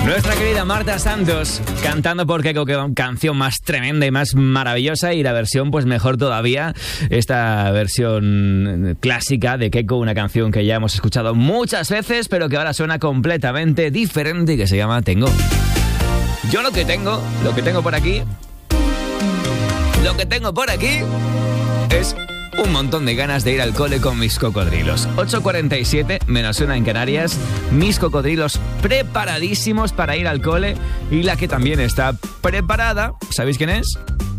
Nuestra querida Marta Santos cantando por Keiko, que canción más tremenda y más maravillosa, y la versión pues mejor todavía, esta versión clásica de Keiko, una canción que ya hemos escuchado muchas veces pero que ahora suena completamente diferente y que se llama Tengo. Yo lo que tengo por aquí es un montón de ganas de ir al cole con mis cocodrilos. 8:47, -1 en Canarias. Mis cocodrilos preparadísimos para ir al cole. Y la que también está preparada, ¿sabéis quién es?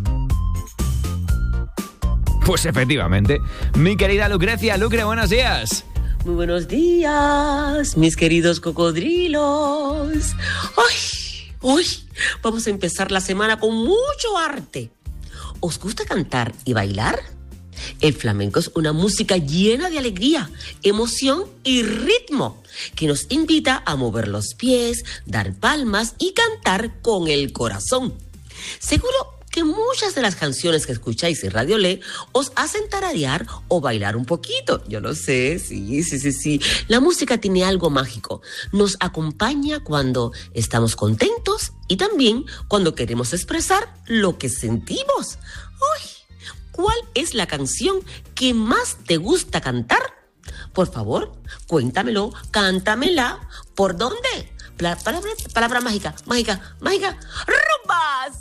Pues efectivamente, mi querida Lucrecia. Lucre, buenos días. Muy buenos días, mis queridos cocodrilos. Hoy vamos a empezar la semana con mucho arte. ¿Os gusta cantar y bailar? El flamenco es una música llena de alegría, emoción y ritmo, que nos invita a mover los pies, dar palmas y cantar con el corazón. Seguro que muchas de las canciones que escucháis en Radio Le os hacen tararear o bailar un poquito. Yo lo sé, sí. La música tiene algo mágico. Nos acompaña cuando estamos contentos y también cuando queremos expresar lo que sentimos. ¿Cuál es la canción que más te gusta cantar? Por favor, cuéntamelo, cántamela. ¿Por dónde? Palabra mágica. ¡Rumba!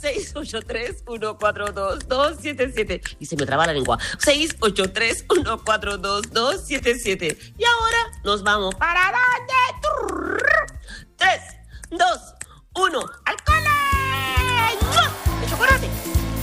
683-142-277. Y se me traba la lengua. 683-142-277. Y ahora nos vamos. ¿Para dónde? 3, 2, 1. ¡Al cole! ¡De chocolate!